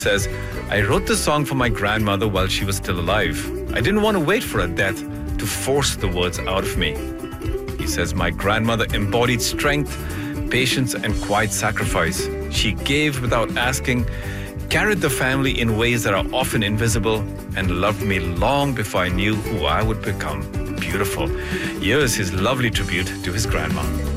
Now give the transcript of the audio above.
says, I wrote this song for my grandmother while she was still alive. I didn't want to wait for her death to force the words out of me. He says, my grandmother embodied strength, patience, and quiet sacrifice. She gave without asking, carried the family in ways that are often invisible, and loved me long before I knew who I would become. Beautiful. Here's his lovely tribute to his grandma.